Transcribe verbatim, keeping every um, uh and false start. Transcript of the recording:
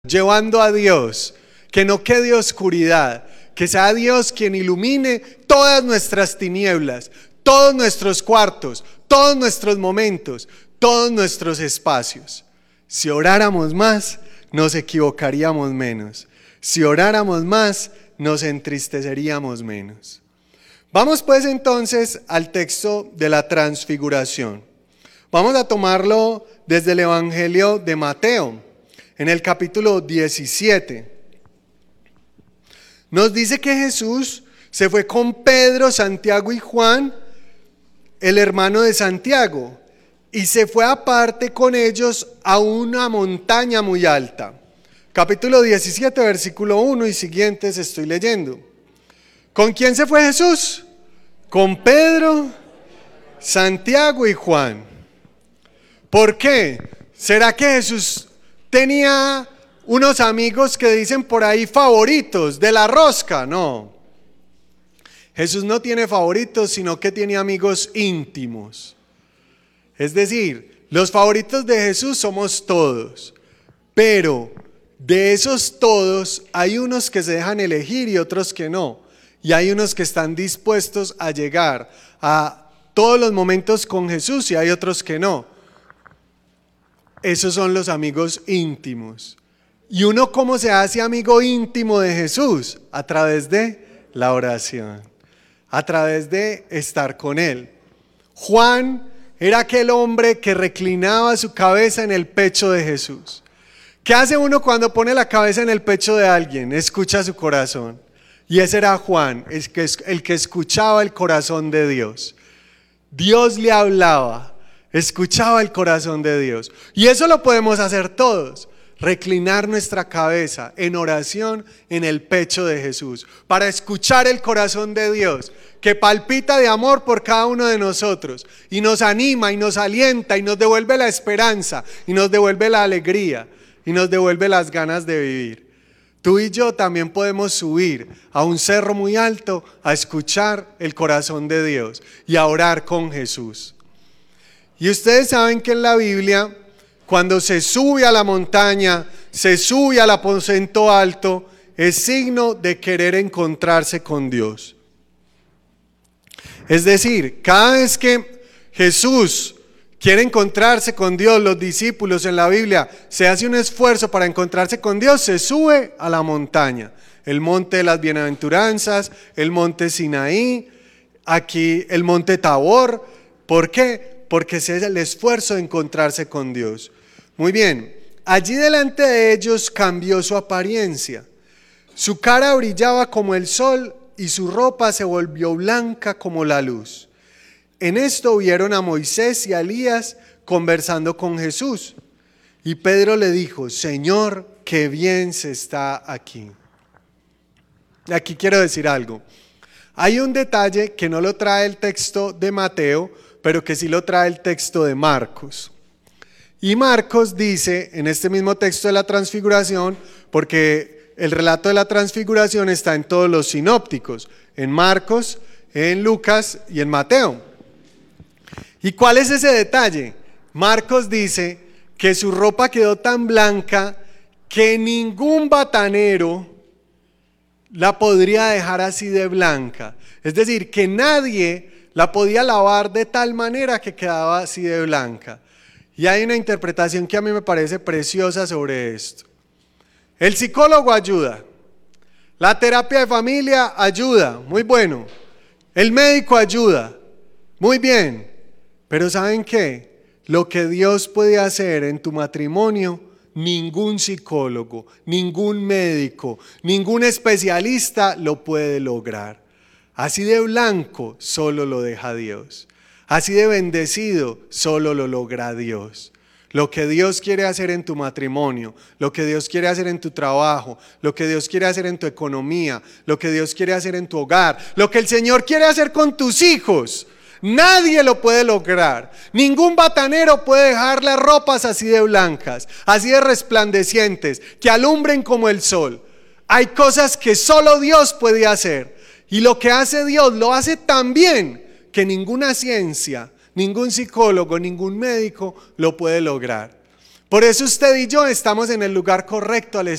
llevando a Dios, que no quede oscuridad, que sea Dios quien ilumine todas nuestras tinieblas, todos nuestros cuartos, todos nuestros momentos, todos nuestros espacios. Si oráramos más, nos equivocaríamos menos. Si oráramos más, nos entristeceríamos menos. Vamos pues entonces al texto de la transfiguración. Vamos a tomarlo desde el Evangelio de Mateo, en el capítulo diecisiete. Nos dice que Jesús se fue con Pedro, Santiago y Juan, el hermano de Santiago, y se fue aparte con ellos a una montaña muy alta. Capítulo diecisiete, versículo uno y siguientes estoy leyendo. ¿Con quién se fue Jesús? Con Pedro, Santiago y Juan. ¿Por qué? ¿Será que Jesús tenía unos amigos que dicen por ahí favoritos de la rosca? No. Jesús no tiene favoritos, sino que tiene amigos íntimos. Es decir, los favoritos de Jesús somos todos, pero de esos todos hay unos que se dejan elegir y otros que no. Y hay unos que están dispuestos a llegar a todos los momentos con Jesús y hay otros que no. Esos son los amigos íntimos. ¿Y uno cómo se hace amigo íntimo de Jesús? A través de la oración, a través de estar con Él. Juan era aquel hombre que reclinaba su cabeza en el pecho de Jesús. ¿Qué hace uno cuando pone la cabeza en el pecho de alguien? Escucha su corazón. Y ese era Juan, el que, el que escuchaba el corazón de Dios. Dios le hablaba, escuchaba el corazón de Dios. Y eso lo podemos hacer todos. Reclinar nuestra cabeza en oración en el pecho de Jesús, para escuchar el corazón de Dios, que palpita de amor por cada uno de nosotros, y nos anima, y nos alienta, y nos devuelve la esperanza, y nos devuelve la alegría, y nos devuelve las ganas de vivir. Tú y yo también podemos subir a un cerro muy alto a escuchar el corazón de Dios y a orar con Jesús. Y ustedes saben que en la Biblia, cuando se sube a la montaña, se sube al aposento alto, es signo de querer encontrarse con Dios. Es decir, cada vez que Jesús quiere encontrarse con Dios, los discípulos en la Biblia, se hace un esfuerzo para encontrarse con Dios, se sube a la montaña. El monte de las bienaventuranzas, el monte Sinaí, aquí el monte Tabor. ¿Por qué? Porque ese es el esfuerzo de encontrarse con Dios. Muy bien, allí delante de ellos cambió su apariencia. Su cara brillaba como el sol y su ropa se volvió blanca como la luz. En esto vieron a Moisés y a Elías conversando con Jesús. Y Pedro le dijo: Señor, qué bien se está aquí. Aquí quiero decir algo. Hay un detalle que no lo trae el texto de Mateo, pero que sí lo trae el texto de Marcos. Y Marcos dice en este mismo texto de la transfiguración, porque el relato de la transfiguración está en todos los sinópticos, en Marcos, en Lucas y en Mateo. ¿Y cuál es ese detalle? Marcos dice que su ropa quedó tan blanca que ningún batanero la podría dejar así de blanca. Es decir, que nadie la podía lavar de tal manera que quedaba así de blanca. Y hay una interpretación que a mí me parece preciosa sobre esto. El psicólogo ayuda, la terapia de familia ayuda, muy bueno. El médico ayuda, muy bien. Pero ¿saben qué? Lo que Dios puede hacer en tu matrimonio, ningún psicólogo, ningún médico, ningún especialista lo puede lograr. Así de blanco solo lo deja Dios. Así de bendecido solo lo logra Dios. Lo que Dios quiere hacer en tu matrimonio, lo que Dios quiere hacer en tu trabajo, lo que Dios quiere hacer en tu economía, lo que Dios quiere hacer en tu hogar, lo que el Señor quiere hacer con tus hijos, nadie lo puede lograr. Ningún batanero puede dejar las ropas así de blancas, así de resplandecientes, que alumbren como el sol. Hay cosas que solo Dios puede hacer, y lo que hace Dios lo hace tan bien que ninguna ciencia, ningún psicólogo, ningún médico lo puede lograr. Por eso usted y yo estamos en el lugar correcto al